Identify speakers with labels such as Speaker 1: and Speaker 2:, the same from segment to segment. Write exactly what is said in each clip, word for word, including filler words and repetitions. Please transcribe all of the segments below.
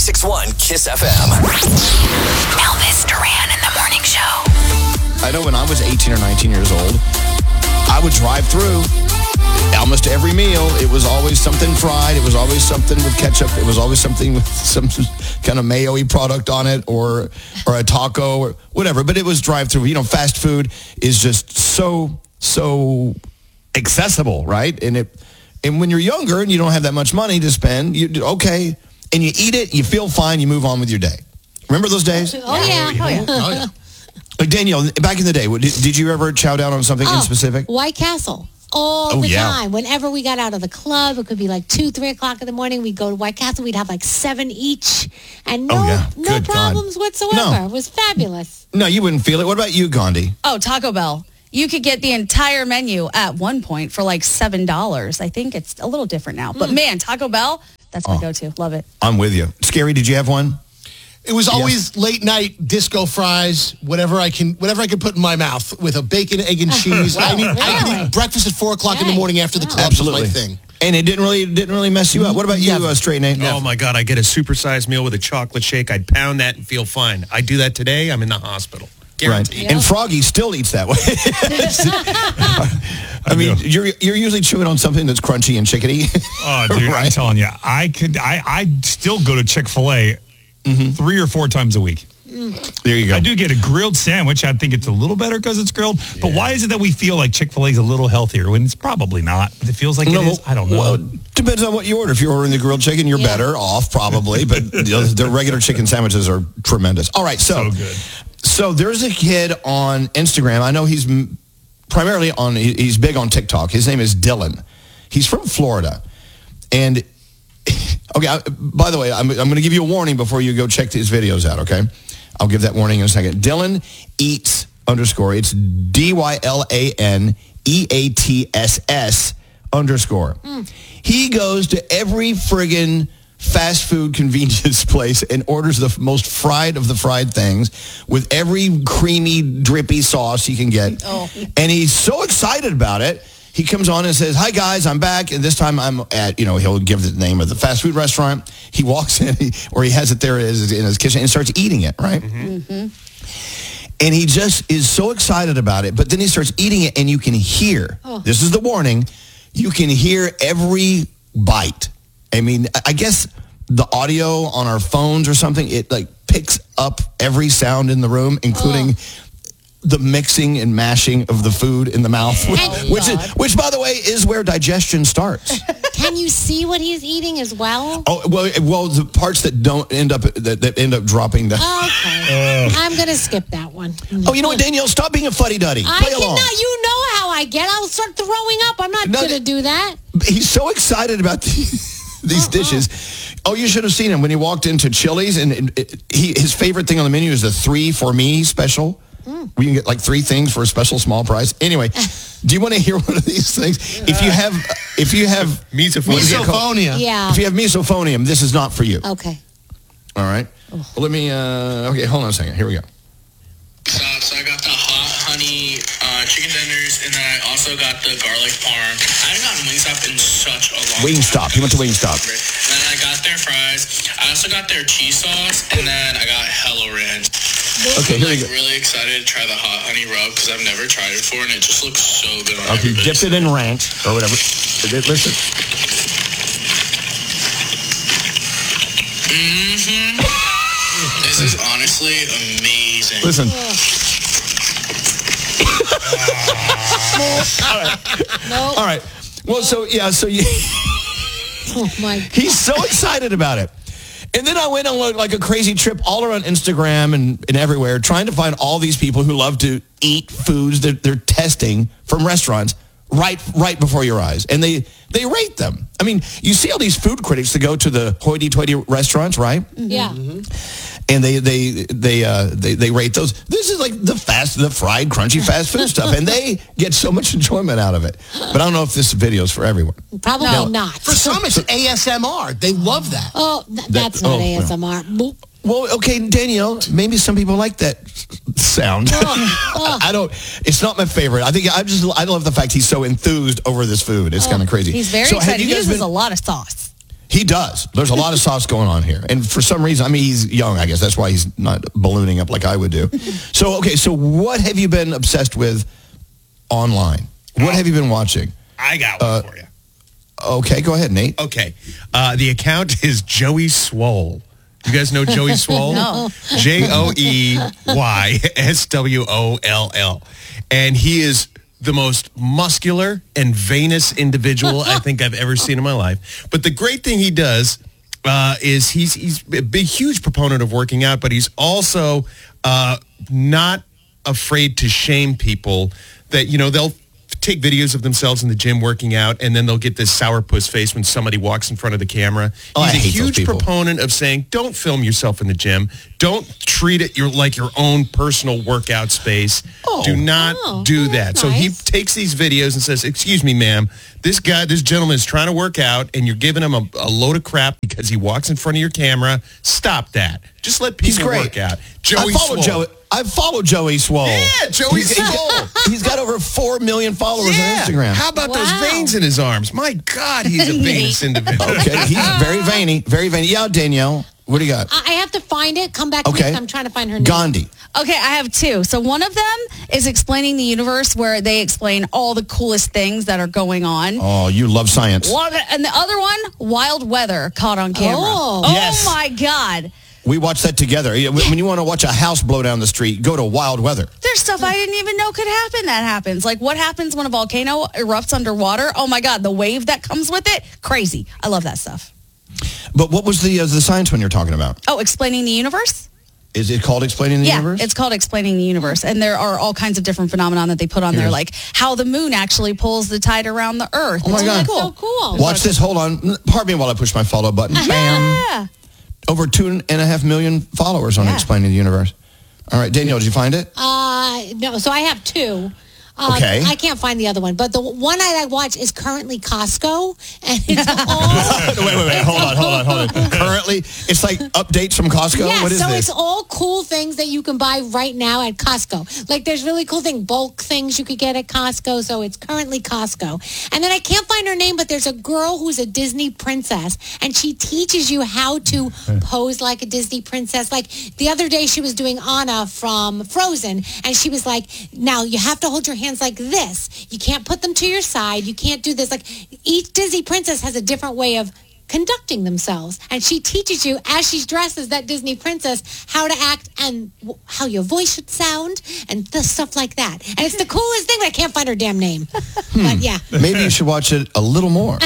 Speaker 1: ninety-six point one Kiss F M.
Speaker 2: Elvis Duran in the morning show.
Speaker 3: I know when I was eighteen or nineteen years old, I would drive through almost every meal. It was always something fried. It was always something with ketchup. It was always something with some kind of mayo-y product on it, or or a taco or whatever. But it was drive-through. You know, fast food is just so, so accessible, right? And it and when you're younger and you don't have that much money to spend, you okay, and you eat it, you feel fine, you move on with your day. Remember those days?
Speaker 4: Oh, yeah. Oh, yeah.
Speaker 5: Oh, yeah.
Speaker 3: Like Danielle, back in the day, did, did you ever chow down on something
Speaker 4: Oh,
Speaker 3: in specific?
Speaker 4: White Castle. All
Speaker 3: Oh,
Speaker 4: the
Speaker 3: yeah.
Speaker 4: time. Whenever we got out of the club, it could be like two, three o'clock in the morning. We'd go to White Castle. We'd have like seven each. And no,
Speaker 3: Oh, yeah.
Speaker 4: no
Speaker 3: Good
Speaker 4: problems
Speaker 3: God.
Speaker 4: whatsoever.
Speaker 3: No.
Speaker 4: It was fabulous.
Speaker 3: No, you wouldn't feel it. What about you, Gandhi?
Speaker 6: Oh, Taco Bell. You could get the entire menu at one point for like seven dollars. I think it's a little different now. But man, Taco Bell, that's my
Speaker 3: Oh.
Speaker 6: go-to. Love it.
Speaker 3: I'm with you. Scary, did you have one?
Speaker 5: It was always late night disco fries, whatever I can, whatever I can put in my mouth with a bacon, egg, and cheese. I, need, I can
Speaker 4: Really?
Speaker 5: eat breakfast at four o'clock in the
Speaker 4: Hey.
Speaker 5: morning after the
Speaker 4: Wow.
Speaker 5: club.
Speaker 3: Absolutely.
Speaker 5: Was my thing.
Speaker 3: And it didn't really didn't really mess you up. What about you,
Speaker 5: Never.
Speaker 3: uh, Straight Nate?
Speaker 7: Oh my God, I get a supersized meal with a chocolate shake. I'd pound that and feel fine. I do that today, I'm in the hospital.
Speaker 3: Right.
Speaker 7: Guaranteed.
Speaker 3: And Froggy still eats that way. I mean, you're you're usually chewing on something that's crunchy and chickadee.
Speaker 8: Oh, dude, I'm
Speaker 3: Right.
Speaker 8: telling you, I could, I, I still go to Chick-fil-A three or four times a week.
Speaker 3: There you go.
Speaker 8: I do get a grilled sandwich. I think it's a little better because it's grilled. But why is it that we feel like Chick-fil-A is a little healthier when it's probably not? It feels like
Speaker 3: No,
Speaker 8: it is. I don't know.
Speaker 3: Well, depends on what you order. If you're ordering the grilled chicken, you're
Speaker 4: Yeah.
Speaker 3: better off probably. But you know, the regular chicken sandwiches are tremendous. All right, so
Speaker 8: So good.
Speaker 3: so there's a kid on Instagram. I know he's m- primarily on. he- He's big on TikTok. His name is Dylan. He's from Florida, and okay. I, by the way, I'm I'm going to give you a warning before you go check these videos out. Okay, I'll give that warning in a second. Dylan Eats underscore. It's D Y L A N E A T S S underscore. He goes to every friggin' fast food convenience place and orders the f- most fried of the fried things with every creamy, drippy sauce he can get.
Speaker 6: Oh.
Speaker 3: And he's so excited about it. He comes on and says, "Hi guys, I'm back." And this time I'm at, you know, he'll give the name of the fast food restaurant. He walks in, he, or he has it there in his, in his kitchen and starts eating it, right? And he just is so excited about it. But then he starts eating it and you can hear, this is the warning, you can hear every bite. I mean, I- I guess the audio on our phones or something, it like picks up every sound in the room, including the mixing and mashing of the food in the mouth,
Speaker 4: Oh,
Speaker 3: which is, which by the way is where digestion starts.
Speaker 4: Can you see what he's eating as well?
Speaker 3: Oh well, well the parts that don't end up that, that end up dropping the.
Speaker 4: Okay. I'm going to skip that one.
Speaker 3: Oh, you know what, Danielle? Stop being a fuddy-duddy.
Speaker 4: I
Speaker 3: Play
Speaker 4: cannot.
Speaker 3: along.
Speaker 4: You know how I get. I'll start throwing up. I'm not
Speaker 3: No,
Speaker 4: going to
Speaker 3: th-
Speaker 4: do that.
Speaker 3: He's so excited about these, these dishes. Oh, you should have seen him when he walked into Chili's, and, and it, he his favorite thing on the menu is the three for me special. We can get like three things for a special small price. Anyway, do you want to hear one of these things? If you have, if you have
Speaker 7: Misophonia.
Speaker 3: what is it called?
Speaker 5: Misophonia.
Speaker 4: Yeah.
Speaker 3: If you have misophonium, this is not for you.
Speaker 4: Okay.
Speaker 3: All right. Well, let me. Uh, okay, hold on a second. Here we go.
Speaker 9: So, so I got the hot honey uh, chicken tenders, and then I also got the garlic parm. I haven't gotten Wingstop in such a long
Speaker 3: Wingstop.
Speaker 9: time.
Speaker 3: You went to Wingstop.
Speaker 9: And then I got their fries. I also got their cheese sauce, and then I got Hello Ranch.
Speaker 3: Okay,
Speaker 9: I'm
Speaker 3: here we
Speaker 9: like
Speaker 3: go.
Speaker 9: really excited to try the hot honey rub because I've never tried it before, and it just looks so good on
Speaker 3: Okay,
Speaker 9: everybody.
Speaker 3: dipped it in ranch or whatever. Listen.
Speaker 9: Mm-hmm. This is honestly amazing.
Speaker 3: Listen.
Speaker 4: No.
Speaker 3: All right. Well, so yeah, so you,
Speaker 4: Oh, my.
Speaker 3: he's so excited about it. And then I went on like a crazy trip all around Instagram and, and everywhere trying to find all these people who love to eat foods that they're testing from restaurants right right before your eyes. And they, they rate them. I mean, you see all these food critics that go to the hoity-toity restaurants, right?
Speaker 4: Yeah.
Speaker 3: And they they they uh they, they rate those. This is like the fast, the fried, crunchy fast food stuff, and they get so much enjoyment out of it. But I don't know if this video is for everyone.
Speaker 4: Probably
Speaker 3: No.
Speaker 4: not.
Speaker 5: For some, it's A S M R. They love that.
Speaker 4: Oh, th- that's
Speaker 3: That-
Speaker 4: not
Speaker 3: oh,
Speaker 4: A S M R. Boop.
Speaker 3: Well, okay, Danielle, maybe some people like that sound.
Speaker 4: oh.
Speaker 3: I don't. It's not my favorite. I think I just I love the fact he's so enthused over this food. It's kind of crazy.
Speaker 6: He's very
Speaker 3: So have
Speaker 6: excited.
Speaker 3: you
Speaker 6: He
Speaker 3: guys
Speaker 6: uses
Speaker 3: been-
Speaker 6: a lot of sauce.
Speaker 3: He does. There's a lot of sauce going on here. And for some reason, I mean, he's young, I guess. That's why he's not ballooning up like I would do. So, okay, so what have you been obsessed with online? What have you been watching?
Speaker 7: I got one
Speaker 3: Uh,
Speaker 7: for you.
Speaker 3: Okay, go ahead, Nate.
Speaker 7: Okay. Uh, the account is Joey Swole. You guys know Joey Swole?
Speaker 6: No.
Speaker 7: J O E Y S W O L L. And he is the most muscular and venous individual I think I've ever seen in my life. But the great thing he does uh, is he's he's a big, huge proponent of working out, but he's also uh, not afraid to shame people that, you know, they'll take videos of themselves in the gym working out, and then they'll get this sourpuss face when somebody walks in front of the camera.
Speaker 3: Oh, I
Speaker 7: He's a
Speaker 3: hate those
Speaker 7: huge
Speaker 3: people.
Speaker 7: proponent of saying, don't film yourself in the gym. Don't treat it your, like your own personal workout space.
Speaker 3: Oh.
Speaker 7: Do not
Speaker 4: Oh,
Speaker 7: do
Speaker 4: well,
Speaker 7: that.
Speaker 4: that's
Speaker 7: So he
Speaker 4: nice.
Speaker 7: takes these videos and says, excuse me, ma'am, this guy, this gentleman is trying to work out, and you're giving him a, a load of crap because he walks in front of your camera. Stop that. Just let
Speaker 3: He's
Speaker 7: people
Speaker 3: great.
Speaker 7: work out. Joey
Speaker 3: I follow
Speaker 7: Swole.
Speaker 3: Joey. I follow Joey Swole.
Speaker 7: Yeah, Joey
Speaker 3: He's- he's
Speaker 7: Swole.
Speaker 3: got- he's got over four million followers
Speaker 7: Yeah.
Speaker 3: on Instagram.
Speaker 7: How about those
Speaker 4: Wow.
Speaker 7: veins in his arms? My God, he's a venous individual.
Speaker 3: Okay, he's very veiny, very veiny. Yeah, Danielle, what do you got?
Speaker 4: I I have to find it. Come back to
Speaker 3: Okay.
Speaker 4: me. I'm trying to find her name.
Speaker 3: Gandhi.
Speaker 6: Okay, I have two. So one of them is Explaining the Universe, where they explain all the coolest things that are going on.
Speaker 3: Oh, you love science.
Speaker 6: Love it. And the other one, Wild Weather, caught on camera.
Speaker 4: Oh.
Speaker 3: Yes.
Speaker 6: my God.
Speaker 3: We watched that together. Yeah, When you want to watch a house blow down the street, go to Wild Weather.
Speaker 6: There's stuff I didn't even know could happen that happens. Like what happens when a volcano erupts underwater? Oh my God, the wave that comes with it? Crazy. I love that stuff.
Speaker 3: But what was the uh, the science one you're talking about?
Speaker 6: Oh, Explaining the Universe?
Speaker 3: Is it called Explaining the
Speaker 6: yeah,
Speaker 3: Universe?
Speaker 6: it's called Explaining the Universe. And there are all kinds of different phenomenon that they put on there,
Speaker 3: Yes.
Speaker 6: like how the moon actually pulls the tide around the earth.
Speaker 3: Oh my
Speaker 6: It's
Speaker 3: God.
Speaker 6: really
Speaker 4: So cool.
Speaker 3: Watch this. Hold on. Pardon me while I push my follow button. Bam.
Speaker 6: Yeah.
Speaker 3: Over two and a half million followers on
Speaker 6: Yeah.
Speaker 3: Explaining the Universe. All right, Danielle, did you find it?
Speaker 4: Uh, no, so I have two. Um,
Speaker 3: Okay.
Speaker 4: I can't find the other one, but the one I I watch is currently Costco, and it's all
Speaker 3: wait, wait, wait. Hold on, hold on, hold on. Currently, it's like updates from Costco.
Speaker 4: yeah.
Speaker 3: What is
Speaker 4: so
Speaker 3: this?
Speaker 4: it's all cool things that you can buy right now at Costco. Like there's really cool thing bulk things you could get at Costco. So it's currently Costco, and then I can't find her name, but there's a girl who's a Disney princess, and she teaches you how to pose like a Disney princess. Like the other day, she was doing Anna from Frozen, and she was like, "Now you have to hold your hands like this. You can't put them to your side. You can't do this." Like each Disney princess has a different way of conducting themselves, and she teaches you as she's dressed as that Disney princess how to act and w- how your voice should sound and the stuff like that. And it's the coolest thing, but I can't find her damn name. But yeah,
Speaker 3: Maybe you should watch it a little more.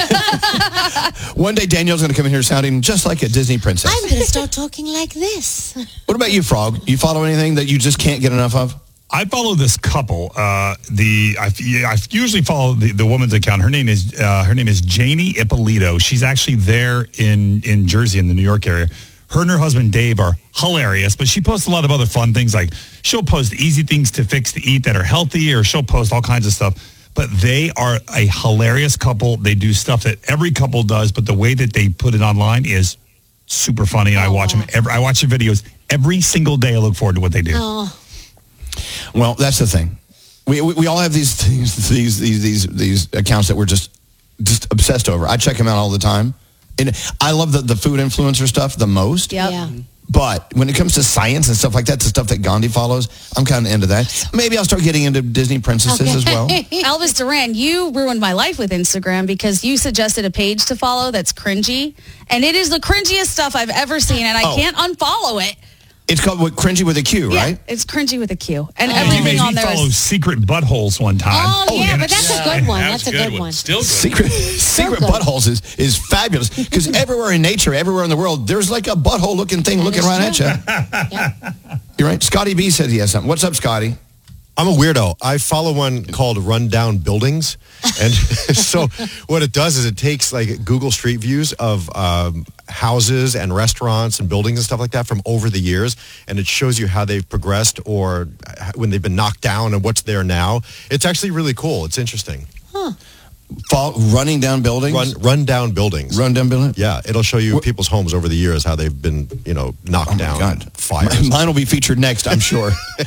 Speaker 3: One day, Danielle's going to come in here sounding just like a Disney princess.
Speaker 4: I'm gonna start talking like this.
Speaker 3: What about you, Frog? You follow anything that you just can't get enough of?
Speaker 8: I follow this couple. Uh, the I, I usually follow the, the woman's account. Her name is uh, her name is Janie Ippolito. She's actually there in in Jersey, in the New York area. Her and her husband Dave are hilarious, but she posts a lot of other fun things. Like she'll post easy things to fix to eat that are healthy, or she'll post all kinds of stuff. But they are a hilarious couple. They do stuff that every couple does, but the way that they put it online is super funny. And I watch them. Every, I watch their videos every single day. I look forward to what they do.
Speaker 4: Oh,
Speaker 3: Well, that's the thing. We, we we all have these things, these these these these accounts that we're just just obsessed over. I check them out all the time, and I love the the food influencer stuff the most.
Speaker 6: Yep.
Speaker 4: yeah.
Speaker 3: But when it comes to science and stuff like that, the stuff that Gandhi follows, I'm kind of into that. Maybe I'll start getting into Disney princesses as well.
Speaker 6: Elvis Duran, you ruined my life with Instagram because you suggested a page to follow that's cringy. And it is the cringiest stuff I've ever seen, and I
Speaker 3: Oh.
Speaker 6: can't unfollow it.
Speaker 3: It's called what, Cringy with a Q, right?
Speaker 6: Yeah, it's cringy with a Q. And
Speaker 8: And you
Speaker 6: everything
Speaker 8: made
Speaker 6: on
Speaker 8: me
Speaker 6: there
Speaker 8: follow
Speaker 6: is...
Speaker 8: Secret Buttholes one time.
Speaker 4: Oh, yeah,
Speaker 8: and
Speaker 4: but
Speaker 8: it's-
Speaker 4: that's a good one.
Speaker 7: That's
Speaker 4: That's a good one.
Speaker 7: Still good.
Speaker 3: Secret secret
Speaker 4: good.
Speaker 3: buttholes is, is fabulous because everywhere in nature, everywhere in the world, there's like a butthole looking thing looking
Speaker 4: is
Speaker 3: right
Speaker 4: true.
Speaker 3: at you.
Speaker 4: Yeah.
Speaker 3: You're right. Scotty B said he has something. What's up, Scotty?
Speaker 1: I'm a weirdo. I follow one called Rundown Buildings. And so what it does is it takes like Google Street Views of um, houses and restaurants and buildings and stuff like that from over the years. And it shows you how they've progressed or when they've been knocked down and what's there now. It's actually really cool. It's interesting.
Speaker 3: Fall, running down buildings?
Speaker 1: Run, rundown buildings.
Speaker 3: Run down buildings?
Speaker 1: Yeah, it'll show you people's homes over the years, how they've been, you know, knocked
Speaker 3: Oh, my
Speaker 1: down.
Speaker 3: God.
Speaker 1: Fires.
Speaker 3: Mine will be featured next, I'm sure.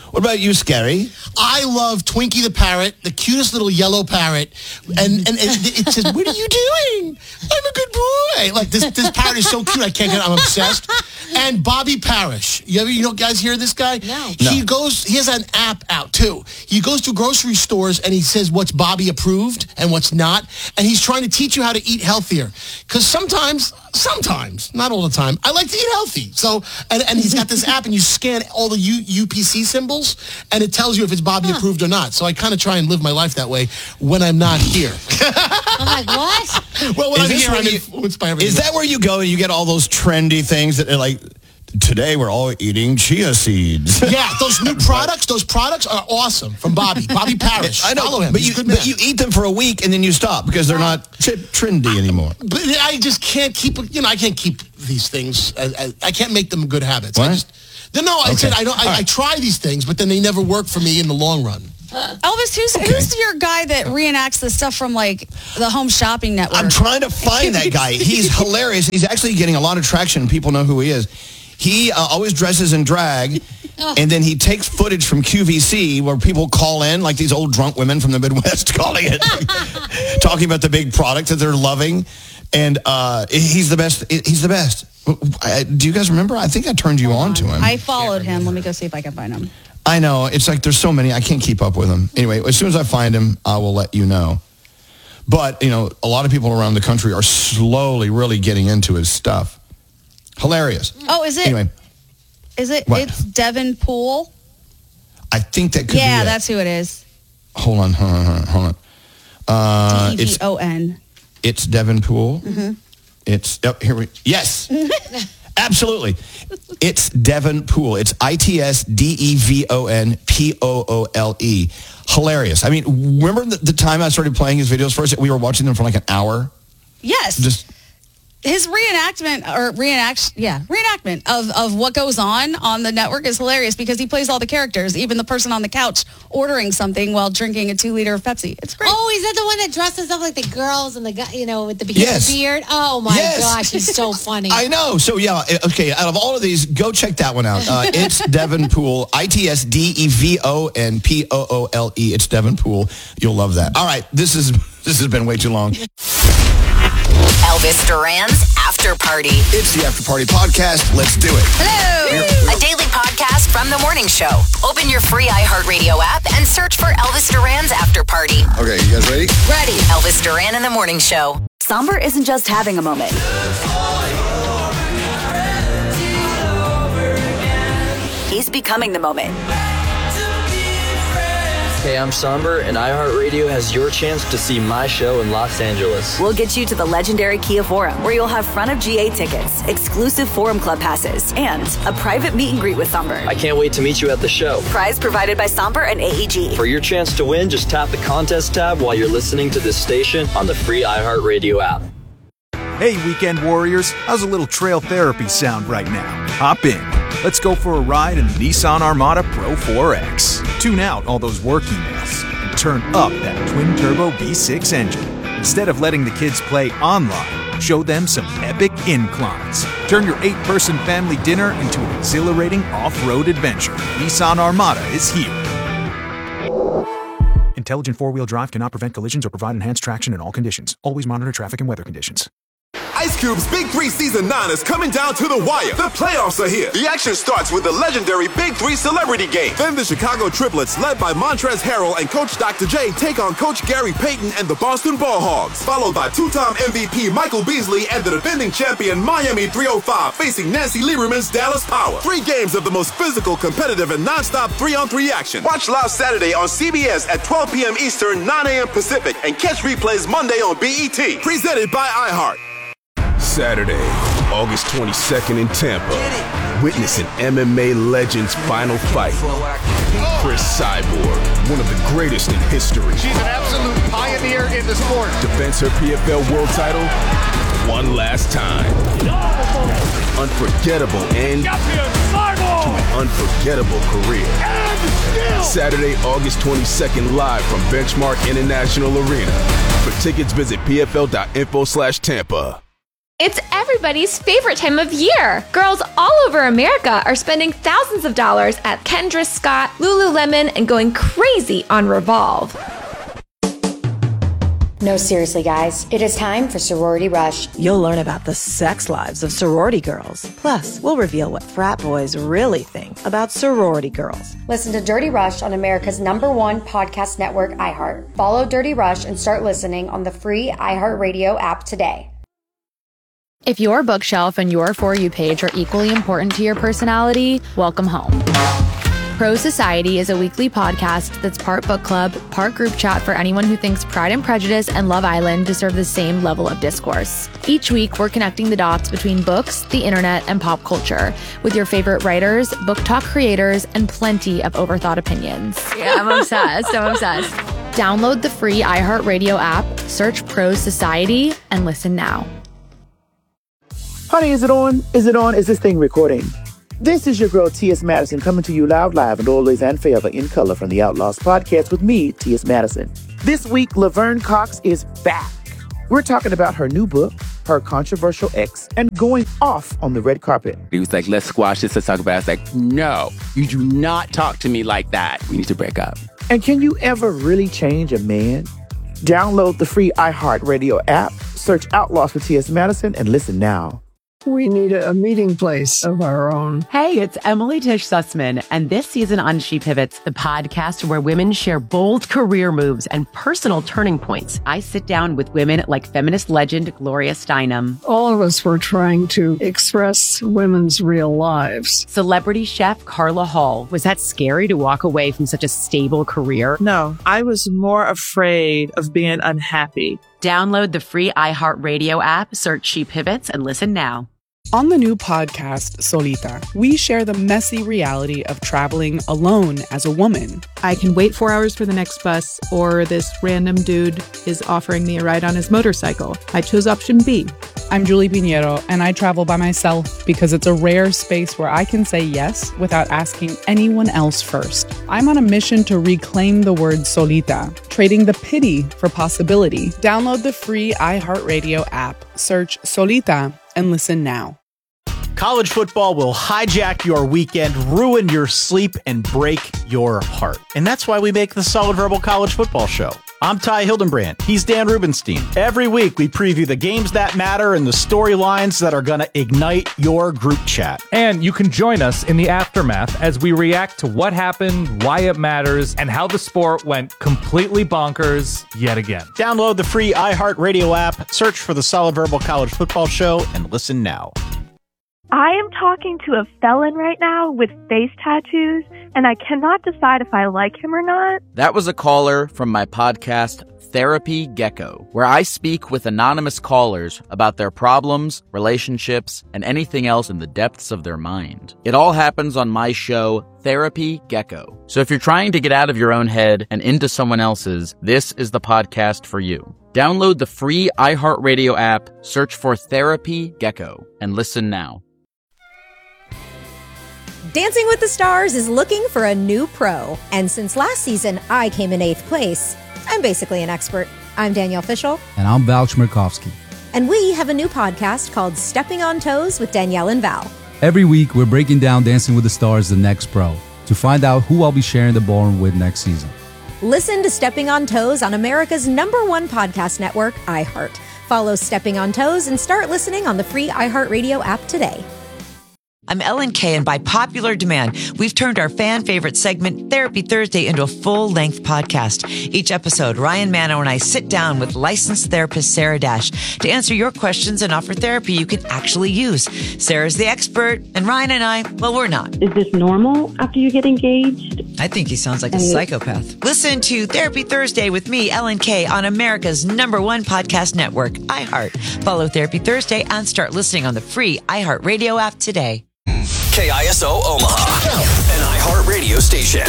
Speaker 3: What about you, Scary?
Speaker 5: I love Twinkie the parrot, the cutest little yellow parrot, and and it, it says, "What are you doing? I'm a good boy." Like this, this parrot is so cute. I can't get. I'm obsessed. And Bobby Parrish. You ever, you know, guys hear this guy?
Speaker 4: No.
Speaker 5: He
Speaker 3: No.
Speaker 5: goes. He has an app out too. He goes to grocery stores and he says what's Bobby approved and what's not, and he's trying to teach you how to eat healthier. Because sometimes, sometimes, not all the time, I like to eat healthy. So, and, and he's got this app, and you scan all the U, U P C symbols, and it tells you if it's Bobby
Speaker 4: Huh.
Speaker 5: approved or not. So I kind of try and live my life that way when I'm not here.
Speaker 4: I'm like, what?
Speaker 5: Well, when
Speaker 3: Is
Speaker 5: I'm
Speaker 3: this
Speaker 5: here,
Speaker 3: where
Speaker 5: I'm
Speaker 3: you-
Speaker 5: influenced by everything.
Speaker 3: Is that where you go and you get all those trendy things that are like, today we're all eating chia seeds?
Speaker 5: Yeah, those new products, those products are awesome from Bobby. Bobby Parrish.
Speaker 3: I know,
Speaker 5: Follow him.
Speaker 3: but
Speaker 5: He's
Speaker 3: you
Speaker 5: a good man.
Speaker 3: but you eat them for a week and then you stop because they're not t- trendy anymore.
Speaker 5: But I just can't keep, you know, I can't keep these things. I, I, I can't make them good habits.
Speaker 3: What?
Speaker 5: I just, no, no, I
Speaker 3: Okay.
Speaker 5: said I don't. I,
Speaker 3: All right.
Speaker 5: I try these things, but then they never work for me in the long run.
Speaker 6: Elvis, who's who's your guy that reenacts the stuff from like the Home Shopping Network?
Speaker 3: I'm trying to find that guy. He's hilarious. He's actually getting a lot of traction. People know who he is. He uh, always dresses in drag, and then he takes footage from Q V C where people call in, like these old drunk women from the Midwest calling it, talking about the big product that they're loving. And uh, he's the best. He's the best. I- Do you guys remember? I think I turned you on to him.
Speaker 6: I followed him. Let me go see if I can find him.
Speaker 3: I know. It's like there's so many. I can't keep up with them. Anyway, as soon as I find him, I will let you know. But, you know, a lot of people around the country are slowly really getting into his stuff. Hilarious.
Speaker 6: Oh, is it?
Speaker 3: Anyway,
Speaker 6: Is it?
Speaker 3: What?
Speaker 6: It's Devin Poole.
Speaker 3: I think that could
Speaker 6: Yeah,
Speaker 3: be it.
Speaker 6: that's who it is.
Speaker 3: Hold on, hold on, hold on. Hold on. Uh,
Speaker 6: D E V
Speaker 3: it's,
Speaker 6: O N.
Speaker 3: it's Devin Poole.
Speaker 6: Mm-hmm.
Speaker 3: It's, oh, here we, yes. Absolutely. It's Devin Poole. It's I T S D E V O N P O O L E. Hilarious. I mean, remember the, the time I started playing his videos first? We were watching them for like an hour.
Speaker 6: Yes.
Speaker 3: Just
Speaker 6: His reenactment or reenact, yeah, reenactment of, of what goes on on the network is hilarious because he plays all the characters, even the person on the couch ordering something while drinking a two liter of Pepsi. It's great.
Speaker 4: Oh, is that the one that dresses up like the girls and the guy, you know, with the
Speaker 3: Yes.
Speaker 4: beard? Oh my
Speaker 3: Yes.
Speaker 4: gosh, he's so funny.
Speaker 3: I know. So, yeah, okay, out of all of these, go check that one out. Uh, it's Devin Poole, I T S D E V O N P O O L E. It's Devin Poole. You'll love that. All right, this is this has been way too long.
Speaker 2: Elvis Duran's After Party.
Speaker 3: It's the After Party Podcast. Let's do it.
Speaker 2: Hello. A daily podcast from the morning show. Open your free iHeartRadio app and search for Elvis Duran's After Party.
Speaker 3: Okay, you guys ready?
Speaker 2: Ready. Elvis Duran in the morning show.
Speaker 10: Somber isn't just having a moment. He's becoming the moment.
Speaker 11: Hey, I'm Somber, and iHeartRadio has your chance to see my show in Los Angeles.
Speaker 10: We'll get you to the legendary Kia Forum, where you'll have front of G A tickets, exclusive Forum Club passes, and a private meet and greet with Somber.
Speaker 11: I can't wait to meet you at the show.
Speaker 10: Prize provided by Somber and A E G.
Speaker 11: For your chance to win, just tap the contest tab while you're listening to this station on the free iHeartRadio app.
Speaker 12: Hey, weekend warriors, how's a little trail therapy sound right now? Hop in. Let's go for a ride in the Nissan Armada Pro four X. Tune out all those work emails and turn up that twin-turbo V six engine. Instead of letting the kids play online, show them some epic inclines. Turn your eight-person family dinner into an exhilarating off-road adventure. Nissan Armada is here. Intelligent four-wheel drive cannot prevent collisions or provide enhanced traction in all conditions. Always monitor traffic and weather conditions.
Speaker 13: Ice Cube's Big Three Season nine is coming down to the wire. The playoffs are here. The action starts with the legendary Big Three Celebrity Game. Then the Chicago Triplets, led by Montrezl Harrell and Coach Doctor J, take on Coach Gary Payton and the Boston Ball Hogs. Followed by two-time M V P Michael Beasley and the defending champion Miami three oh five facing Nancy Lieberman's Dallas Power. Three games of the most physical, competitive, and non-stop three-on-three action. Watch live Saturday on C B S at twelve p.m. Eastern, nine a.m. Pacific, and catch replays Monday on B E T. Presented by iHeart. Saturday, August twenty-second in Tampa. Witness an M M A legend's final fight. Chris Cyborg, one of the greatest in history.
Speaker 14: She's an absolute pioneer in the sport.
Speaker 13: Defends her P F L world title one last time. Unforgettable end to an unforgettable career. Saturday, August twenty-second, live from Benchmark International Arena. For tickets, visit P F L dot info slash Tampa.
Speaker 15: It's everybody's favorite time of year. Girls all over America are spending thousands of dollars at Kendra Scott, Lululemon, and going crazy on Revolve.
Speaker 16: No, seriously, guys. It is time for Sorority Rush.
Speaker 17: You'll learn about the sex lives of sorority girls. Plus, we'll reveal what frat boys really think about sorority girls.
Speaker 16: Listen to Dirty Rush on America's number one podcast network, iHeart. Follow Dirty Rush and start listening on the free iHeartRadio app today.
Speaker 18: If your bookshelf and your For You page are equally important to your personality, welcome home. Pro Society is a weekly podcast that's part book club, part group chat for anyone who thinks Pride and Prejudice and Love Island deserve the same level of discourse. Each week, we're connecting the dots between books, the internet, and pop culture with your favorite writers, book talk creators, and plenty of overthought opinions. Yeah, I'm obsessed. I'm obsessed. Download the free iHeartRadio app, search Pro Society, and listen now.
Speaker 19: Honey, is it on? Is it on? Is this thing recording? This is your girl, T S. Madison, coming to you loud, live, and always and forever in color from the Outlaws podcast with me, T S. Madison. This week, Laverne Cox is back. We're talking about her new book, her controversial ex, and going off on the red carpet.
Speaker 20: He was like, let's squash this, let's talk about it. I was like, no, you do not talk to me like that. We need to break up.
Speaker 19: And can you ever really change a man? Download the free iHeartRadio app, search Outlaws for T S. Madison, and listen now.
Speaker 21: We need a meeting place of our own.
Speaker 22: Hey, it's Emily Tish Sussman, and this season on She Pivots, the podcast where women share bold career moves and personal turning points. I sit down with women like feminist legend Gloria Steinem.
Speaker 21: All of us were trying to express women's real lives.
Speaker 22: Celebrity chef Carla Hall. Was that scary to walk away from such a stable career?
Speaker 23: No, I was more afraid of being unhappy.
Speaker 22: Download the free iHeartRadio app, search She Pivots, and listen now.
Speaker 24: On the new podcast, Solita, we share the messy reality of traveling alone as a woman.
Speaker 25: I can wait four hours for the next bus, or this random dude is offering me a ride on his motorcycle. I chose option B.
Speaker 24: I'm Julie Pinheiro, and I travel by myself because it's a rare space where I can say yes without asking anyone else first. I'm on a mission to reclaim the word solita, trading the pity for possibility. Download the free iHeartRadio app, search Solita, and listen now.
Speaker 26: College football will hijack your weekend, ruin your sleep, and break your heart. And that's why we make the Solid Verbal College Football Show. I'm Ty Hildenbrand. He's Dan Rubenstein. Every week, we preview the games that matter and the storylines that are going to ignite your group chat.
Speaker 27: And you can join us in the aftermath as we react to what happened, why it matters, and how the sport went completely bonkers yet again.
Speaker 26: Download the free iHeartRadio app, search for the Solid Verbal College Football Show, and listen now.
Speaker 28: I am talking to a felon right now with face tattoos, and I cannot decide if I like him or not.
Speaker 29: That was a caller from my podcast, Therapy Gecko, where I speak with anonymous callers about their problems, relationships, and anything else in the depths of their mind. It all happens on my show, Therapy Gecko. So if you're trying to get out of your own head and into someone else's, this is the podcast for you. Download the free iHeartRadio app, search for Therapy Gecko, and listen now.
Speaker 30: Dancing with the Stars is looking for a new pro. And since last season, I came in eighth place. I'm basically an expert. I'm Danielle Fishel.
Speaker 31: And I'm Val Chmerkovsky.
Speaker 30: And we have a new podcast called Stepping on Toes with Danielle and Val.
Speaker 31: Every week, we're breaking down Dancing with the Stars, the next pro, to find out who I'll be sharing the ballroom with next season.
Speaker 30: Listen to Stepping on Toes on America's number one podcast network, iHeart. Follow Stepping on Toes and start listening on the free iHeartRadio app today.
Speaker 32: I'm Ellen Kay, and by popular demand, we've turned our fan favorite segment, Therapy Thursday, into a full-length podcast. Each episode, Ryan Mano and I sit down with licensed therapist Sarah Dash to answer your questions and offer therapy you can actually use. Sarah's the expert, and Ryan and I, well, we're not.
Speaker 33: Is this normal after you get engaged?
Speaker 32: I think he sounds like a psychopath. Listen to Therapy Thursday with me, Ellen Kay, on America's number one podcast network, iHeart. Follow Therapy Thursday and start listening on the free iHeartRadio app today.
Speaker 34: K I S O Omaha, an iHeart radio station.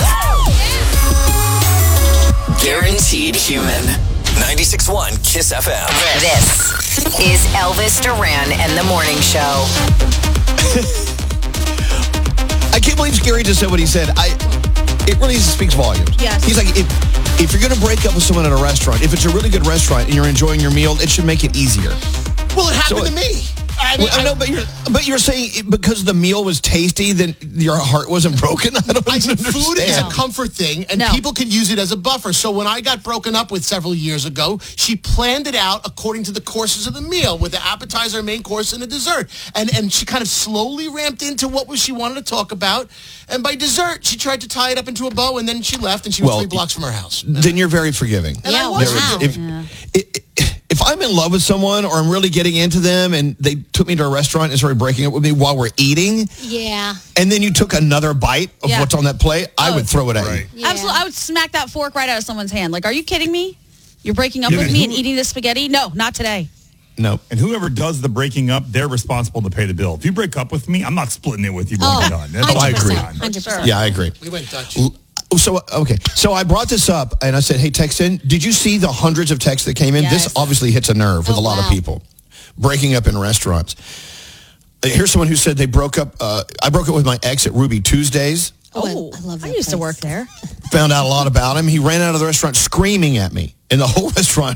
Speaker 34: Guaranteed human. ninety-six point one Kiss F M.
Speaker 2: This is Elvis Duran and the Morning Show.
Speaker 3: I can't believe Gary just said what he said. I. It really speaks volumes.
Speaker 6: Yes.
Speaker 3: He's like, if, if you're going to break up with someone at a restaurant, if it's a really good restaurant and you're enjoying your meal, it should make it easier.
Speaker 5: Well, it happened
Speaker 3: So-
Speaker 5: to me. I, mean,
Speaker 3: well, I know, but you're, but you're saying it- because the meal was tasty, then your heart wasn't broken? I don't
Speaker 5: I
Speaker 3: even
Speaker 5: said food is a
Speaker 3: understand.
Speaker 5: comfort thing, and
Speaker 6: No.
Speaker 5: people can use it as a buffer. So when I got broken up with several years ago, she planned it out according to the courses of the meal, with the appetizer, main course, and a dessert. And and she kind of slowly ramped into what was she wanted to talk about. And by dessert, she tried to tie it up into a bow, and then she left, and she was
Speaker 3: Well,
Speaker 5: three blocks from her house.
Speaker 3: Then you're very forgiving.
Speaker 5: And I was
Speaker 3: Very-
Speaker 5: forgiving.
Speaker 3: If, i- i- if I'm in love with someone or I'm really getting into them and they took me to a restaurant and started breaking up with me while we're eating,
Speaker 1: Yeah.
Speaker 3: and then you took another bite of
Speaker 6: Yeah.
Speaker 3: what's on that plate, I
Speaker 6: Oh.
Speaker 3: would throw it at you.
Speaker 1: Yeah.
Speaker 6: Absolutely. I would smack that fork right out of someone's hand. Like, are you kidding me? You're breaking up
Speaker 4: Yeah,
Speaker 6: with
Speaker 4: but
Speaker 6: me
Speaker 4: who-
Speaker 6: and eating this spaghetti? No, not today.
Speaker 3: No.
Speaker 4: And whoever does the breaking up, they're responsible to pay the bill. If you break up with me, I'm not splitting it with you when
Speaker 1: Oh,
Speaker 4: we're done. That's
Speaker 3: Oh, I
Speaker 4: all
Speaker 3: agree.
Speaker 4: done.
Speaker 1: one hundred percent.
Speaker 3: Yeah, I agree.
Speaker 5: We went Dutch.
Speaker 3: L- So, okay. So I brought this up and I said, hey, text in. Did you see the hundreds of texts that came in?
Speaker 1: Yes.
Speaker 3: This obviously hits a nerve with
Speaker 1: Oh,
Speaker 3: a lot of
Speaker 1: wow.
Speaker 3: people. Breaking up in restaurants. Uh, Here's someone who said they broke up. Uh, I broke up with my ex at Ruby Tuesdays.
Speaker 1: Oh, I-
Speaker 6: Oh,
Speaker 1: I love that
Speaker 6: I used to
Speaker 1: place.
Speaker 6: work there.
Speaker 3: Found out a lot about him. He ran out of the restaurant screaming at me. And the whole restaurant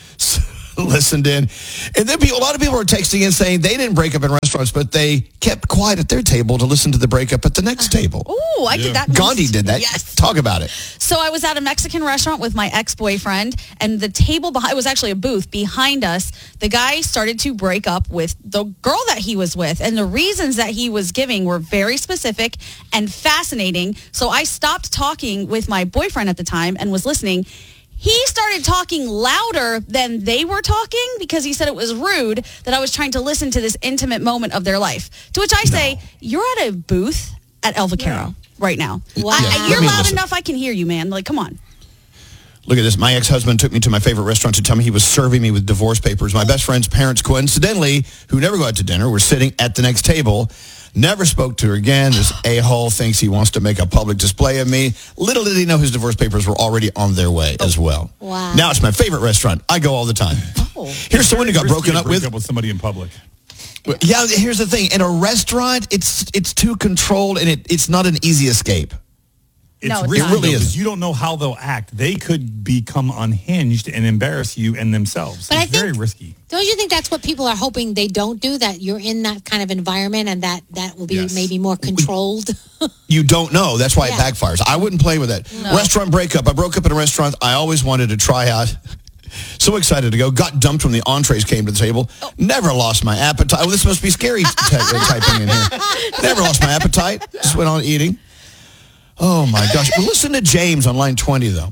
Speaker 3: listened in. And then people, a lot of people are texting in saying they didn't break up in restaurants, but they kept quiet at their table to listen to the breakup at the next table.
Speaker 6: Oh, I did that.
Speaker 3: Gandhi did that.
Speaker 6: Yes.
Speaker 3: Talk about it.
Speaker 6: So I was at a Mexican restaurant with my ex-boyfriend, and the table behind, it was actually a booth behind us. The guy started to break up with the girl that he was with, and the reasons that he was giving were very specific and fascinating. So I stopped talking with my boyfriend at the time and was listening. He started talking louder than they were talking because he said it was rude that I was trying to listen to this intimate moment of their life. To which I say, you're at a booth at El Vaquero right now.
Speaker 1: Wow.
Speaker 6: I-
Speaker 3: Yeah,
Speaker 6: you're
Speaker 3: let me
Speaker 6: loud
Speaker 3: listen.
Speaker 6: enough I can hear you, man. Like, come on.
Speaker 3: Look at this. My ex-husband took me to my favorite restaurant to tell me he was serving me with divorce papers. My best friend's parents, coincidentally, who never go out to dinner, were sitting at the next table. Never spoke to her again. This a-hole thinks he wants to make a public display of me. Little did he know his divorce papers were already on their way as well.
Speaker 1: Wow.
Speaker 3: Now it's my favorite restaurant. I go all the time. Here's someone who got
Speaker 4: Risky
Speaker 3: broken
Speaker 4: to
Speaker 3: up
Speaker 4: break
Speaker 3: with.
Speaker 4: up with somebody in public.
Speaker 3: Yeah, here's the thing. In a restaurant, it's it's too controlled, and it, it's not an easy escape.
Speaker 4: It's
Speaker 6: No, it's
Speaker 4: risky,
Speaker 3: not. It really
Speaker 4: though,
Speaker 3: is.
Speaker 4: 'cause you don't know how they'll act. They could become unhinged and embarrass you and themselves.
Speaker 1: But I
Speaker 4: it's
Speaker 1: think-
Speaker 4: very risky.
Speaker 1: Don't you think that's what people are hoping they don't do? That you're in that kind of environment and that that will be
Speaker 3: Yes.
Speaker 1: maybe more controlled?
Speaker 3: You don't know. That's why
Speaker 1: Yeah.
Speaker 3: it backfires. I wouldn't play with that.
Speaker 1: No.
Speaker 3: Restaurant breakup. I broke up in a restaurant I always wanted to try out. So excited to go. Got dumped when the entrees came to the table. Never lost my appetite. Well, this must be scary ty- typing in here. Never lost my appetite. Just went on eating. Oh, my gosh. Well, listen to James on line twenty, though.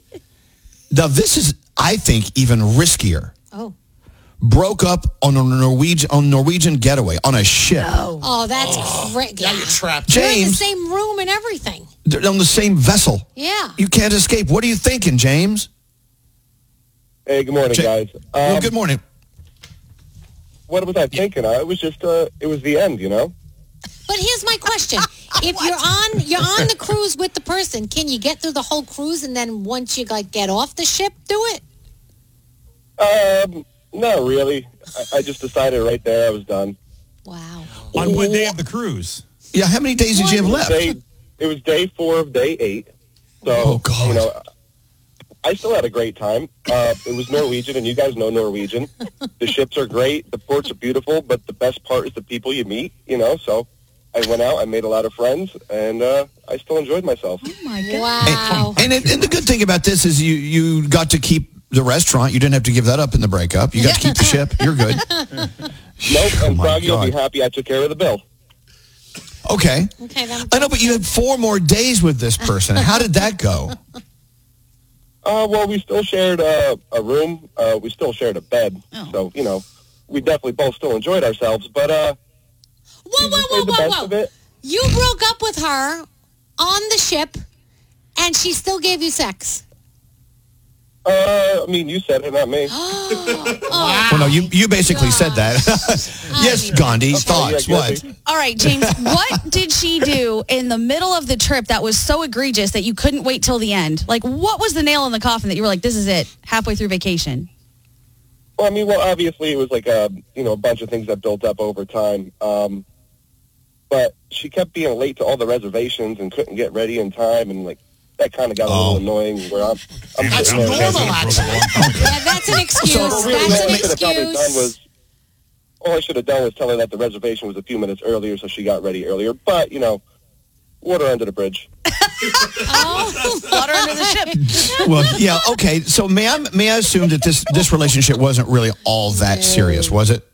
Speaker 3: Now, this is, I think, even riskier.
Speaker 1: Oh.
Speaker 3: Broke up on a Norwegian, on Norwegian getaway on a ship.
Speaker 1: Oh, that's great.
Speaker 5: Now you're trapped.
Speaker 1: You're in the
Speaker 3: James.
Speaker 1: same room and everything.
Speaker 3: They're on the same vessel.
Speaker 1: Yeah.
Speaker 3: You can't escape. What are you thinking, James?
Speaker 7: Hey, good morning,
Speaker 3: Ja-
Speaker 7: guys.
Speaker 3: well,
Speaker 7: Um,
Speaker 3: good morning.
Speaker 7: What was I thinking? Uh, it was just, uh, it was the end, you know?
Speaker 1: But here's my question: If you're on you're on the cruise with the person, can you get through the whole cruise and then once you like get off the ship, do it?
Speaker 7: Um, not really. I, I just decided right there I was done.
Speaker 1: Wow.
Speaker 4: On what day of the cruise?
Speaker 3: Yeah, how many days did you have
Speaker 7: It was
Speaker 3: left?
Speaker 7: Day, it was day four of day eight. So,
Speaker 3: Oh, God.
Speaker 7: you know, I still had a great time. Uh, it was Norwegian, and you guys know Norwegian. The ships are great. The ports are beautiful, but the best part is the people you meet, you know, so I went out, I made a lot of friends, and uh, I still enjoyed myself.
Speaker 6: Oh, my God.
Speaker 1: Wow.
Speaker 3: And, and, and the good thing about this is you, you got to keep the restaurant. You didn't have to give that up in the breakup. You got to keep the ship. You're good.
Speaker 7: Nope, and
Speaker 3: my
Speaker 7: Froggy will be
Speaker 3: God.
Speaker 7: happy I took care of the bill.
Speaker 3: Okay.
Speaker 1: Okay, then.
Speaker 3: I know, but you had four more days with this person. How did that go?
Speaker 7: Uh, well, we still shared uh, a room. Uh, we still shared a bed.
Speaker 6: Oh.
Speaker 7: So, you know, we definitely both still enjoyed ourselves. But, uh,
Speaker 1: Whoa,
Speaker 7: we
Speaker 1: whoa,
Speaker 7: just
Speaker 1: whoa,
Speaker 7: made the
Speaker 1: whoa,
Speaker 7: best
Speaker 1: whoa.
Speaker 7: of it.
Speaker 1: You broke up with her on the ship and she still gave you sex.
Speaker 7: Uh, I mean, you said it, not me.
Speaker 3: Well, no, you, you basically said that. Yes, Gandhi. Thoughts?
Speaker 7: yeah,
Speaker 3: What?
Speaker 7: guilty.
Speaker 6: All right, James, what did she do in the middle of the trip that was so egregious that you couldn't wait till the end? Like, what was the nail in the coffin that you were like, this is it, halfway through vacation?
Speaker 7: Well, I mean, well, obviously it was like a, you know, a bunch of things that built up over time. Um, but she kept being late to all the reservations and couldn't get ready in time, and like that kind of got a
Speaker 3: Oh.
Speaker 7: little annoying. Where I'm, I'm
Speaker 5: That's
Speaker 7: sitting there
Speaker 5: normal,
Speaker 7: thinking-
Speaker 5: actually.
Speaker 1: Yeah, that's an excuse.
Speaker 7: So really,
Speaker 1: that's
Speaker 7: what
Speaker 1: an
Speaker 7: I could have probably done
Speaker 1: excuse.
Speaker 7: was, all I should have done was tell her that the reservation was a few minutes earlier, so she got ready earlier. But, you know, water under the bridge.
Speaker 6: Oh, water under the ship.
Speaker 3: Well, yeah, okay. So may I, may I assume that this, this relationship wasn't really all that serious, was it?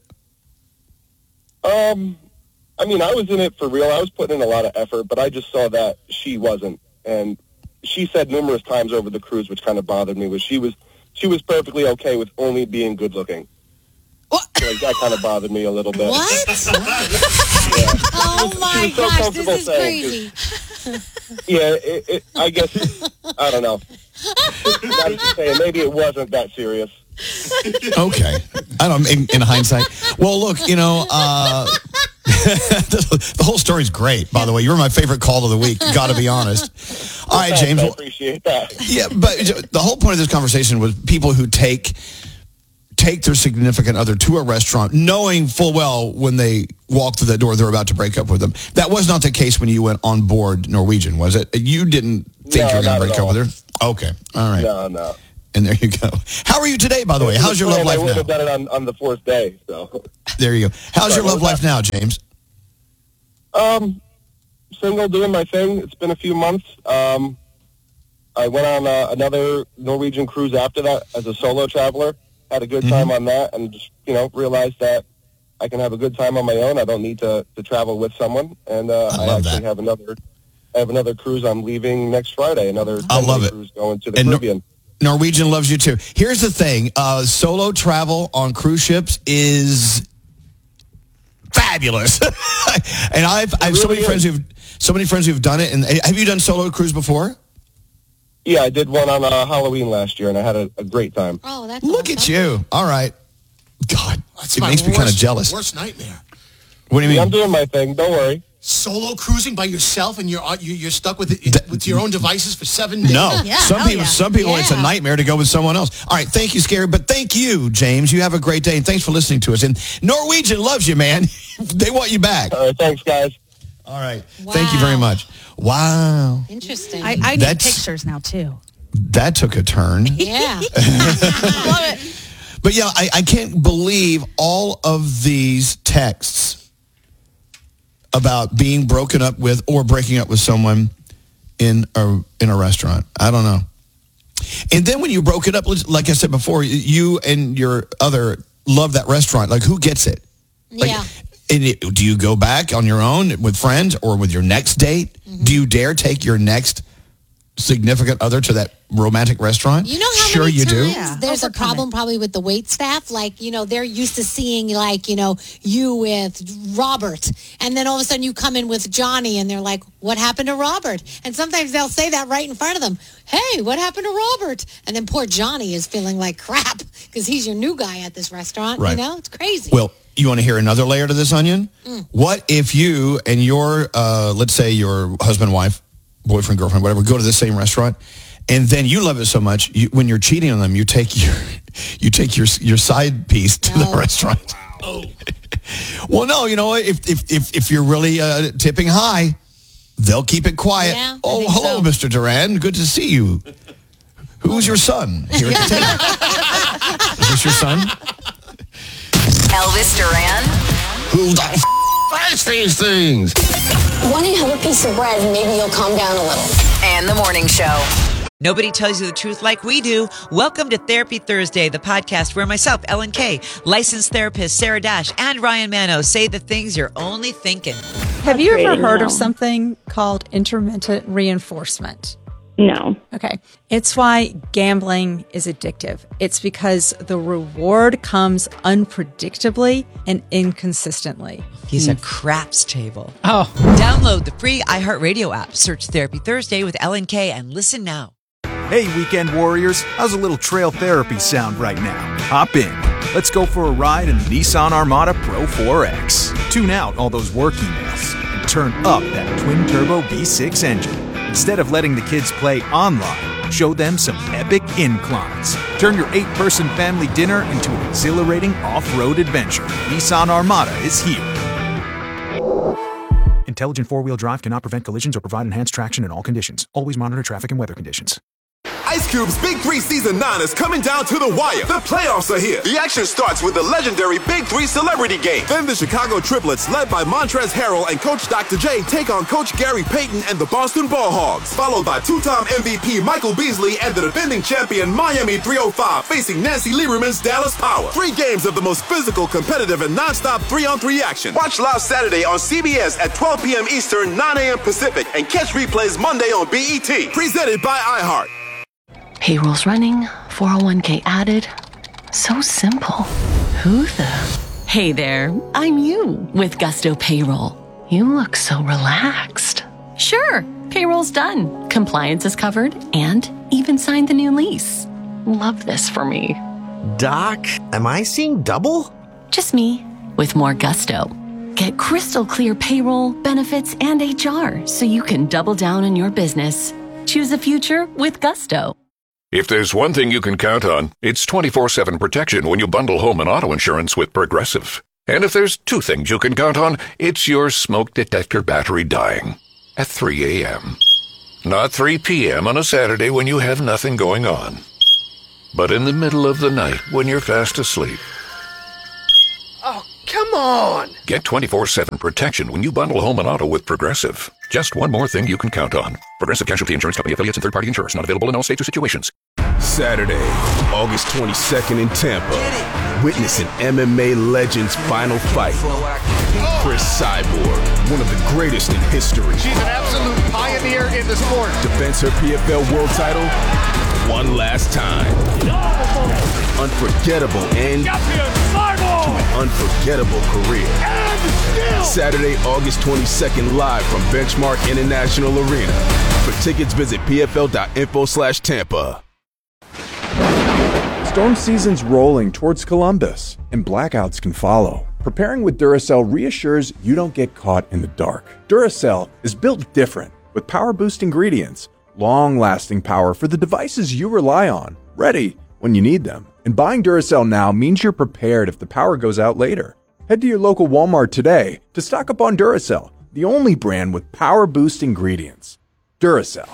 Speaker 7: Um, I mean, I was in it for real. I was putting in a lot of effort, but I just saw that she wasn't. And she said numerous times over the cruise, which kind of bothered me, was she was she was perfectly okay with only being good looking.
Speaker 6: What?
Speaker 7: So, like, that kind of bothered me a little bit.
Speaker 1: What?
Speaker 7: Yeah.
Speaker 1: Oh my
Speaker 7: so
Speaker 1: gosh, this is
Speaker 7: saying,
Speaker 1: crazy.
Speaker 7: Yeah, it, it, I guess, I don't know. I was just saying, maybe it wasn't that serious.
Speaker 3: Okay. I don't, in, in hindsight. Well, look, you know, uh, the, the whole story's great, by the way. You were my favorite call of the week, got to be honest. All right, James.
Speaker 7: I appreciate that.
Speaker 3: Yeah, but the whole point of this conversation was people who take take their significant other to a restaurant knowing full well when they walk through that door they're about to break up with them. That was not the case when you went on board Norwegian, was it? You didn't think
Speaker 7: no,
Speaker 3: you were going to break
Speaker 7: all.
Speaker 3: up with her? Okay, all right.
Speaker 7: No, no.
Speaker 3: And there you go. How are you today, by the way? How's your love life
Speaker 7: I would
Speaker 3: now?
Speaker 7: have done it on, on the fourth day. So
Speaker 3: there you go. How's your love life now, James?
Speaker 7: Um, single, doing my thing. It's been a few months. Um, I went on uh, another Norwegian cruise after that as a solo traveler. Had a good
Speaker 3: Mm-hmm.
Speaker 7: time on that, and just, you know, realized that I can have a good time on my own. I don't need to, to travel with someone. And uh, I, I actually that. have another I have another cruise I'm leaving next Friday. Another
Speaker 3: I love it.
Speaker 7: cruise going to the
Speaker 3: and
Speaker 7: Caribbean.
Speaker 3: No- Norwegian loves you too. Here's the thing: uh, solo travel on cruise ships is fabulous, and I've I have
Speaker 7: really
Speaker 3: so many
Speaker 7: is.
Speaker 3: friends who've so many friends who've done it. And have you done solo cruise before?
Speaker 7: Yeah, I did one on uh, Halloween last year, and I had a, a great time.
Speaker 1: Oh, that's
Speaker 3: Look
Speaker 1: awesome.
Speaker 3: at you! All right, God,
Speaker 5: That's
Speaker 3: it
Speaker 5: my
Speaker 3: makes me
Speaker 5: worst,
Speaker 3: kind of jealous.
Speaker 5: Worst nightmare.
Speaker 3: What do you
Speaker 7: Yeah,
Speaker 3: mean?
Speaker 7: I'm doing my thing. Don't worry.
Speaker 5: Solo cruising by yourself, and you're uh, you- you're stuck with it, with your own devices for seven days.
Speaker 3: No,
Speaker 6: Yeah,
Speaker 3: some
Speaker 6: hell
Speaker 3: people,
Speaker 6: yeah.
Speaker 3: some people, it's a
Speaker 1: Yeah.
Speaker 3: nightmare to go with someone else. All right, thank you, Scary, but thank you, James. You have a great day, and thanks for listening to us. And Norwegian loves you, man. They want you back.
Speaker 7: All right, thanks, guys.
Speaker 3: All right, thank you very
Speaker 1: Wow.
Speaker 3: much. Wow,
Speaker 1: Interesting.
Speaker 6: I, I need
Speaker 3: That's-
Speaker 6: pictures now, too.
Speaker 3: that took a turn.
Speaker 1: yeah.
Speaker 6: Love it.
Speaker 3: But yeah, I, I can't believe all of these texts about being broken up with or breaking up with someone in a in a restaurant. I don't know. And then when you broke it up, like I said before, you and your other love that restaurant. Like, who gets it? Like,
Speaker 1: Yeah.
Speaker 3: and it, do you go back on your own with friends or with your next date?
Speaker 1: Mm-hmm.
Speaker 3: Do you dare take your next significant other to that romantic restaurant?
Speaker 1: You know how
Speaker 3: sure
Speaker 1: many
Speaker 3: you
Speaker 1: times
Speaker 3: do.
Speaker 6: Yeah,
Speaker 1: there's a
Speaker 6: overcome
Speaker 1: problem probably with the wait staff. Like, you know, they're used to seeing, like, you know, you with Robert. And then all of a sudden you come in with Johnny and they're like, what happened to Robert? And sometimes they'll say that right in front of them. Hey, what happened to Robert? And then poor Johnny is feeling like crap because he's your new guy at this restaurant.
Speaker 3: Right.
Speaker 1: You know, it's crazy.
Speaker 3: Well, you want to hear another layer to this onion?
Speaker 1: Mm.
Speaker 3: What if you and your, uh, let's say your husband, wife, boyfriend, girlfriend, whatever, go to the same restaurant, and then you love it so much, you, when you're cheating on them, you take your you take your your side piece to
Speaker 1: No.
Speaker 3: the restaurant. Oh. Well, no, you know, if if if, if you're really uh, tipping high, they'll keep it quiet.
Speaker 1: Yeah, I
Speaker 3: oh,
Speaker 1: think
Speaker 3: hello,
Speaker 1: so.
Speaker 3: Mister Duran. Good to see you. Who's your son here at the table? Is this your son?
Speaker 2: Elvis Duran.
Speaker 3: Who the f- does these things?
Speaker 8: Why don't you have a piece of bread and maybe you'll calm down a little?
Speaker 2: And the morning show.
Speaker 32: Nobody tells you the truth like we do. Welcome to Therapy Thursday, the podcast where myself, Ellen Kay, licensed therapist Sarah Dash, and Ryan Mano say the things you're only thinking.
Speaker 9: Have you ever
Speaker 8: Frustrating,
Speaker 9: heard
Speaker 8: no.
Speaker 9: of something called intermittent reinforcement?
Speaker 8: No.
Speaker 9: Okay. It's why gambling is addictive. It's because the reward comes unpredictably and inconsistently.
Speaker 32: He's a craps table.
Speaker 9: Oh.
Speaker 32: Download the free iHeartRadio app, search Therapy Thursday with Ellen Kay, and listen now.
Speaker 10: Hey, weekend warriors, how's a little trail therapy sound right now? Hop in. Let's go for a ride in the Nissan Armada Pro four X. Tune out all those work emails and turn up that twin-turbo V six engine. Instead of letting the kids play online, show them some epic inclines. Turn your eight-person family dinner into an exhilarating off-road adventure. Nissan Armada is here. Intelligent four-wheel drive cannot prevent collisions or provide enhanced traction in all conditions. Always monitor traffic and weather conditions.
Speaker 11: I Ice Cube's Big Three Season nine is coming down to the wire. The playoffs are here. The action starts with the legendary Big Three Celebrity Game. Then the Chicago Triplets, led by Montrezl Harrell and Coach Doctor J, take on Coach Gary Payton and the Boston Ball Hogs, followed by two-time M V P Michael Beasley and the defending champion Miami three oh five facing Nancy Lieberman's Dallas Power. Three games of the most physical, competitive, and non-stop three-on-three action. Watch live Saturday on C B S at twelve p.m. Eastern, nine a.m. Pacific, and catch replays Monday on B E T. Presented by iHeart.
Speaker 12: Payroll's running, four oh one k added. So simple. Who the? Hey there, I'm you with Gusto Payroll. You look so relaxed. Sure, payroll's done. Compliance is covered and even signed the new lease. Love this for me.
Speaker 13: Doc, am I seeing double?
Speaker 12: Just me with more gusto. Get crystal clear payroll, benefits, and H R so you can double down in your business. Choose the future with Gusto.
Speaker 14: If there's one thing you can count on, it's twenty-four seven protection when you bundle home and auto insurance with Progressive. And if there's two things you can count on, it's your smoke detector battery dying at three a.m. Not three p.m. on a Saturday when you have nothing going on, but in the middle of the night when you're fast asleep.
Speaker 5: Oh, come on!
Speaker 14: Get twenty-four seven protection when you bundle home and auto with Progressive. Just one more thing you can count on. Progressive Casualty Insurance Company affiliates and third-party insurers. Not available in all states or situations.
Speaker 11: Saturday, August twenty-second in Tampa. Witness an M M A legend's final fight. Chris Cyborg, one of the greatest in history.
Speaker 15: She's an absolute pioneer in the sport.
Speaker 11: Defends her P F L world title one last time. Unforgettable end to an unforgettable career. Saturday, August twenty-second, live from Benchmark International Arena. For tickets, visit pfl.info slash Tampa.
Speaker 16: Storm season's rolling towards Columbus, and blackouts can follow. Preparing with Duracell reassures you don't get caught in the dark. Duracell is built different, with power-boost ingredients, long-lasting power for the devices you rely on, ready when you need them. And buying Duracell now means you're prepared if the power goes out later. Head to your local Walmart today to stock up on Duracell, the only brand with power-boost ingredients. Duracell.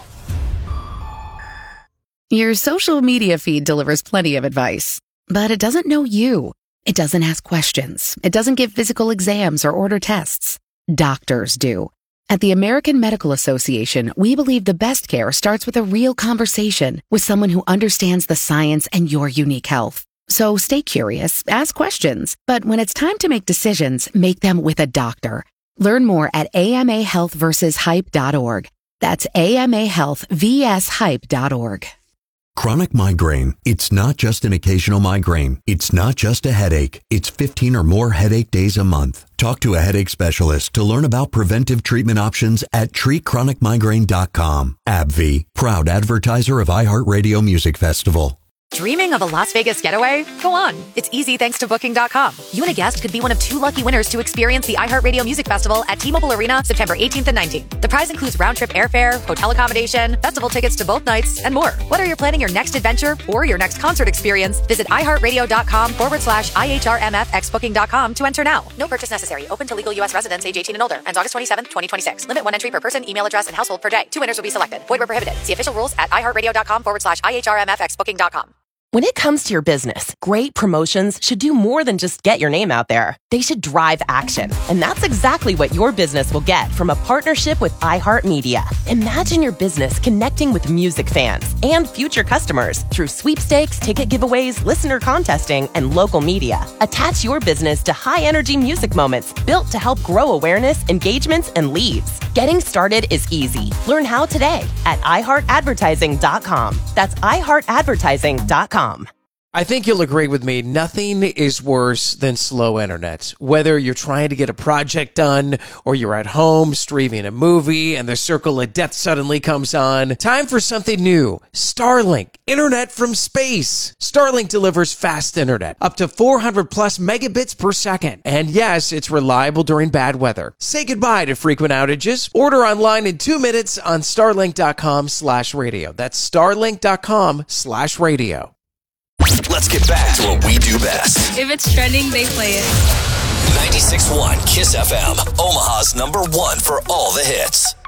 Speaker 17: Your social media feed delivers plenty of advice, but it doesn't know you. It doesn't ask questions. It doesn't give physical exams or order tests. Doctors do. At the American Medical Association, we believe the best care starts with a real conversation with someone who understands the science and your unique health. So stay curious, ask questions, but when it's time to make decisions, make them with a doctor. Learn more at A M A health versus hype dot org. That's A M A health versus hype dot org.
Speaker 18: Chronic migraine. It's not just an occasional migraine. It's not just a headache. It's fifteen or more headache days a month. Talk to a headache specialist to learn about preventive treatment options at treat chronic migraine dot com. AbbVie, proud advertiser of iHeartRadio Music Festival.
Speaker 19: Dreaming of a Las Vegas getaway? Go on. It's easy thanks to Booking dot com. You and a guest could be one of two lucky winners to experience the iHeartRadio Music Festival at T-Mobile Arena September eighteenth and nineteenth. The prize includes round-trip airfare, hotel accommodation, festival tickets to both nights, and more. Whether you're planning your next adventure or your next concert experience, visit iHeartRadio.com forward slash IHRMFX Booking dot com to enter now. No purchase necessary. Open to legal U S residents age eighteen and older. Ends August twenty-seventh, twenty twenty-six. Limit one entry per person, email address, and household per day. Two winners will be selected. Void where prohibited. See official rules at iHeartRadio.com forward slash IHRMFX Booking dot com.
Speaker 20: When it comes to your business, great promotions should do more than just get your name out there. They should drive action. And that's exactly what your business will get from a partnership with iHeartMedia. Imagine your business connecting with music fans and future customers through sweepstakes, ticket giveaways, listener contesting, and local media. Attach your business to high-energy music moments built to help grow awareness, engagements, and leads. Getting started is easy. Learn how today at i heart advertising dot com. That's i heart advertising dot com.
Speaker 21: I think you'll agree with me, nothing is worse than slow internet. Whether you're trying to get a project done or you're at home streaming a movie and the circle of death suddenly comes on, time for something new. Starlink, internet from space. Starlink delivers fast internet, up to four hundred plus megabits per second. And yes, it's reliable during bad weather. Say goodbye to frequent outages. Order online in two minutes on starlink.com slash radio. That's starlink.com slash radio.
Speaker 34: Let's get back to what we do best.
Speaker 6: If it's trending, they play it.
Speaker 34: ninety-six point one Kiss F M, Omaha's number one for all the hits.